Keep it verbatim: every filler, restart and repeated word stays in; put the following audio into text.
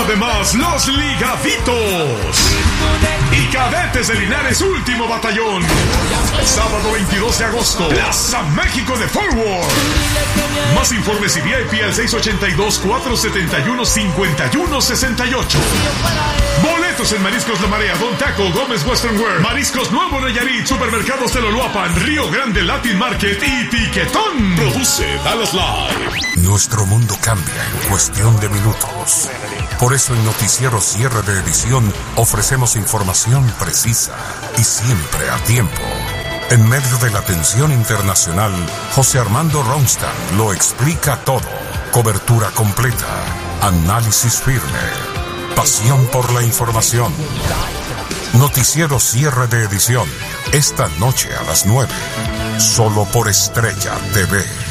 Además, los ligaditos y cadetes de Linares Último Batallón. Sábado veintidós de agosto, Plaza México de Forward. Más informes y V I P al seis ocho dos, cuatro siete uno, cinco uno seis ocho. Boletos en Mariscos La Marea, Don Taco, Gómez Western Wear, Mariscos Nuevo Nayarit, Supermercados Teloluapan, Río Grande Latin Market y Tiquetón. Produce Dallas Live. Nuestro mundo cambia en cuestión de minutos. Por eso en Noticiero Cierre de Edición ofrecemos información precisa y siempre a tiempo. En medio de la tensión internacional, José Armando Ronstadt lo explica todo. Cobertura completa, análisis firme, pasión por la información. Noticiero Cierre de Edición, esta noche a las nueve, solo por Estrella T V.